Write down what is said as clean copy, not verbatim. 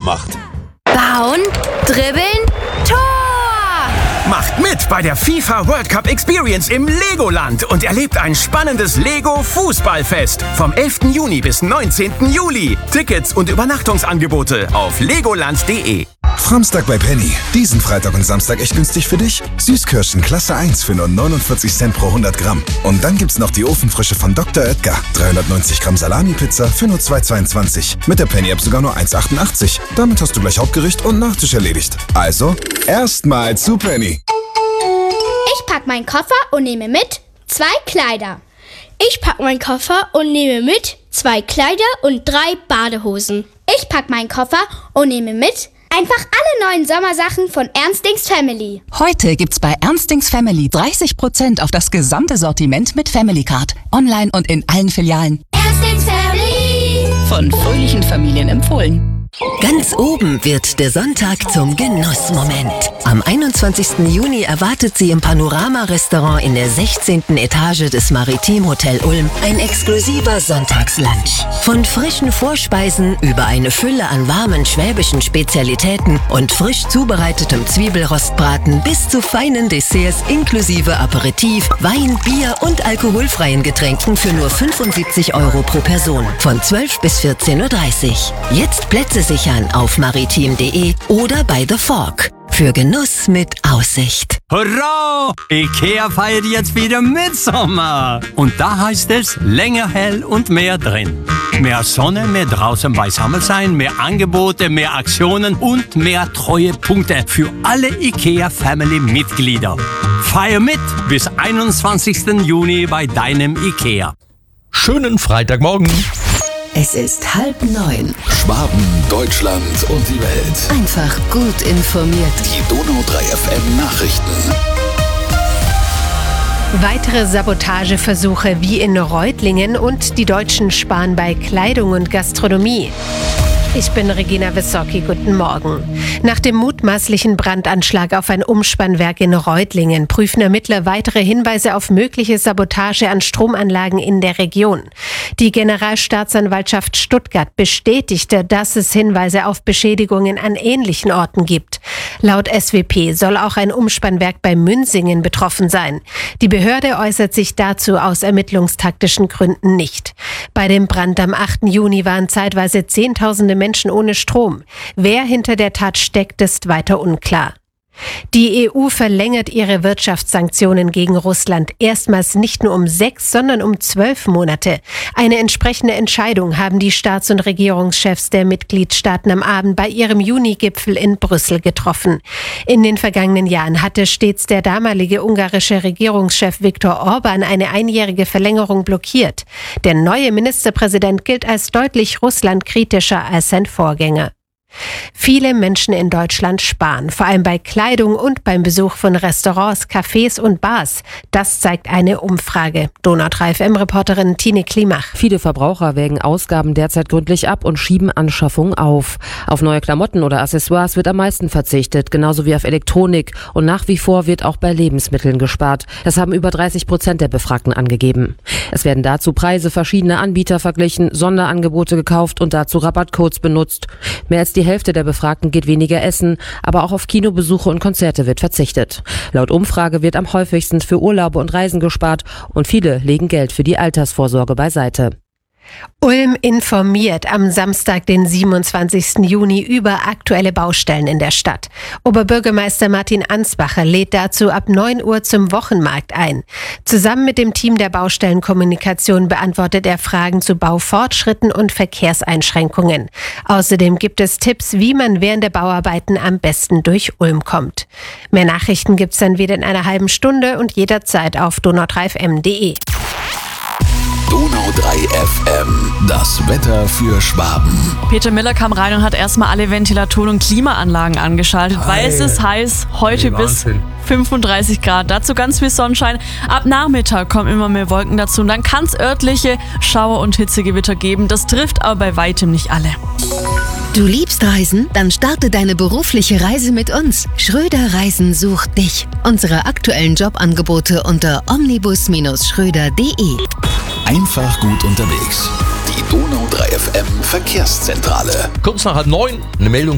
macht. Bauen, dribbeln, Tor! Macht mit bei der FIFA World Cup Experience im Legoland und erlebt ein spannendes Lego-Fußballfest vom 11. Juni bis 19. Juli. Tickets und Übernachtungsangebote auf legoland.de. Samstag bei Penny. Diesen Freitag und Samstag echt günstig für dich. Süßkirschen Klasse 1 für nur 49 Cent pro 100 Gramm. Und dann gibt's noch die Ofenfrische von Dr. Oetker. 390 Gramm Salami-Pizza für nur 2,22. Mit der Penny-App sogar nur 1,88. Damit hast du gleich Hauptgericht und Nachtisch erledigt. Also, erstmal zu Penny. Ich pack meinen Koffer und nehme mit 2 Kleider. Ich pack meinen Koffer und nehme mit 2 Kleider und 3 Badehosen. Ich pack meinen Koffer und nehme mit einfach alle neuen Sommersachen von Ernstings Family. Heute gibt's bei Ernstings Family 30% auf das gesamte Sortiment mit Family Card. Online und in allen Filialen. Ernstings Family. Von fröhlichen Familien empfohlen. Ganz oben wird der Sonntag zum Genussmoment. Am 21. Juni erwartet Sie im Panorama-Restaurant in der 16. Etage des Maritim Hotel Ulm ein exklusiver Sonntagslunch. Von frischen Vorspeisen über eine Fülle an warmen schwäbischen Spezialitäten und frisch zubereitetem Zwiebelrostbraten bis zu feinen Desserts inklusive Aperitif, Wein, Bier und alkoholfreien Getränken für nur 75 € pro Person. Von 12 bis 14:30 Uhr. Jetzt Plätze sichern auf maritim.de oder bei The Fork. Für Genuss mit Aussicht. Hurra! IKEA feiert jetzt wieder Mitsommer. Und da heißt es länger hell und mehr drin. Mehr Sonne, mehr draußen beisammen sein, mehr Angebote, mehr Aktionen und mehr Treuepunkte für alle IKEA-Family-Mitglieder. Feier mit bis 21. Juni bei deinem IKEA. Schönen Freitagmorgen. Es ist 8:30. Schwaben, Deutschland und die Welt. Einfach gut informiert. Die Donau 3 FM Nachrichten. Weitere Sabotageversuche wie in Reutlingen und die Deutschen sparen bei Kleidung und Gastronomie. Ich bin Regina Wissocki, guten Morgen. Nach dem mutmaßlichen Brandanschlag auf ein Umspannwerk in Reutlingen prüfen Ermittler weitere Hinweise auf mögliche Sabotage an Stromanlagen in der Region. Die Generalstaatsanwaltschaft Stuttgart bestätigte, dass es Hinweise auf Beschädigungen an ähnlichen Orten gibt. Laut SWP soll auch ein Umspannwerk bei Münsingen betroffen sein. Die Behörde äußert sich dazu aus ermittlungstaktischen Gründen nicht. Bei dem Brand am 8. Juni waren zeitweise Zehntausende Menschen ohne Strom. Wer hinter der Tat steckt, ist weiter unklar. Die EU verlängert ihre Wirtschaftssanktionen gegen Russland erstmals nicht nur um 6, sondern um 12 Monate. Eine entsprechende Entscheidung haben die Staats- und Regierungschefs der Mitgliedstaaten am Abend bei ihrem Juni-Gipfel in Brüssel getroffen. In den vergangenen Jahren hatte stets der damalige ungarische Regierungschef Viktor Orban eine einjährige Verlängerung blockiert. Der neue Ministerpräsident gilt als deutlich russlandkritischer als sein Vorgänger. Viele Menschen in Deutschland sparen, vor allem bei Kleidung und beim Besuch von Restaurants, Cafés und Bars. Das zeigt eine Umfrage. Donau 3 FM-Reporterin Tine Klimach. Viele Verbraucher wägen Ausgaben derzeit gründlich ab und schieben Anschaffungen auf. Auf neue Klamotten oder Accessoires wird am meisten verzichtet, genauso wie auf Elektronik. Und nach wie vor wird auch bei Lebensmitteln gespart. Das haben über 30% der Befragten angegeben. Es werden dazu Preise verschiedener Anbieter verglichen, Sonderangebote gekauft und dazu Rabattcodes benutzt. Mehr als die Hälfte der Befragten geht weniger essen, aber auch auf Kinobesuche und Konzerte wird verzichtet. Laut Umfrage wird am häufigsten für Urlaube und Reisen gespart und viele legen Geld für die Altersvorsorge beiseite. Ulm informiert am Samstag, den 27. Juni, über aktuelle Baustellen in der Stadt. Oberbürgermeister Martin Ansbacher lädt dazu ab 9 Uhr zum Wochenmarkt ein. Zusammen mit dem Team der Baustellenkommunikation beantwortet er Fragen zu Baufortschritten und Verkehrseinschränkungen. Außerdem gibt es Tipps, wie man während der Bauarbeiten am besten durch Ulm kommt. Mehr Nachrichten gibt's dann wieder in einer halben Stunde und jederzeit auf donau3fm.de. Donau 3 FM, das Wetter für Schwaben. Peter Miller kam rein und hat erstmal alle Ventilatoren und Klimaanlagen angeschaltet, weil es ist heiß, heute bis 35 Grad. Dazu ganz viel Sonnenschein. Ab Nachmittag kommen immer mehr Wolken dazu und dann kann es örtliche Schauer- und Hitzegewitter geben. Das trifft aber bei weitem nicht alle. Du liebst Reisen? Dann starte deine berufliche Reise mit uns. Schröder Reisen sucht dich. Unsere aktuellen Jobangebote unter omnibus-schröder.de. Einfach gut unterwegs. Die Donau 3 FM Verkehrszentrale. Kurz nach 9:30 eine Meldung